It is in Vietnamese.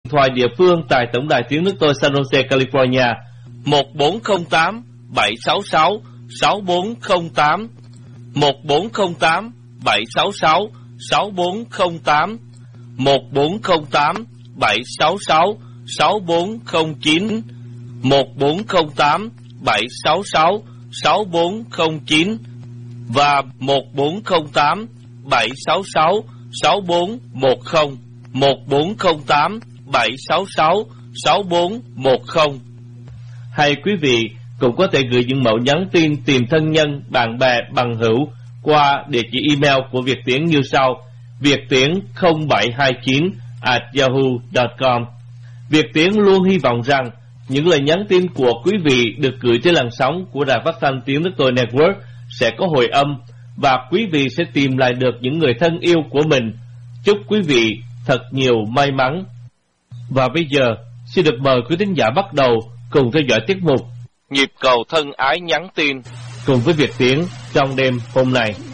thoại địa phương tại Tổng đài Tiếng nước tôi San Jose, California 1408 766 6408 1408 766 6408 1408 766 6409 1408 766 6409 và 1408 766 6410 1408 766 6410. Hay quý vị cũng có thể gửi những mẫu nhắn tin tìm thân nhân, bạn bè, bằng hữu qua địa chỉ email của Việt Tiến như sau: viettiễn0729@yahoo.com. Việt Tiến luôn hy vọng rằng những lời nhắn tin của quý vị được gửi trên làn sóng của Đài Phát thanh Tiếng nước tôi Network sẽ có hồi âm và quý vị sẽ tìm lại được những người thân yêu của mình. Chúc quý vị thật nhiều may mắn. Và bây giờ xin được mời quý thính giả bắt đầu cùng theo dõi tiết mục Nhịp cầu thân ái nhắn tin cùng với Việt Tiến trong đêm hôm nay.